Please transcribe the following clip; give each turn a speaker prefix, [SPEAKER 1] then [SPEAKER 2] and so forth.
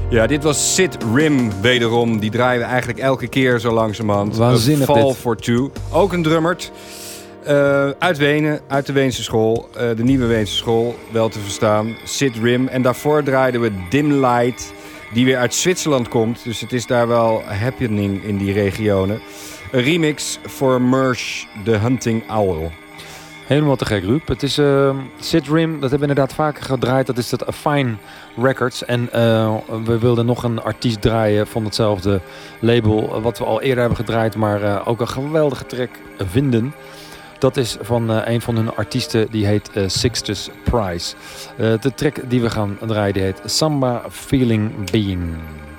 [SPEAKER 1] Ja, dit was Sid Rim wederom. Die draaien we eigenlijk elke keer zo langzamerhand.
[SPEAKER 2] Waanzinnig
[SPEAKER 1] Fall
[SPEAKER 2] dit.
[SPEAKER 1] for Two. Ook een drummert. Uit Wenen, uit de Weense school. De nieuwe Weense school, wel te verstaan. Sid Rim. En daarvoor draaiden we Dim Light, die weer uit Zwitserland komt. Dus het is daar wel happening in die regionen. Een remix voor Mersh, The Hunting Owl.
[SPEAKER 2] Helemaal te gek, Ruud. Het is Sid Rim, dat hebben we inderdaad vaker gedraaid. Dat is dat Fine Records. En we wilden nog een artiest draaien van hetzelfde label, wat we al eerder hebben gedraaid, maar ook een geweldige track vinden. Dat is van een van hun artiesten, die heet Sixtus Price. De track die we gaan draaien, die heet Samba Feeling Being.